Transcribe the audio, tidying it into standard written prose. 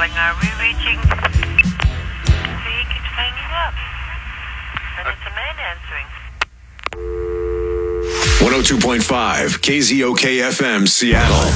calling. Are we reaching? See, he keeps hanging up. And it's a man answering. 102.5 KZOK FM Seattle.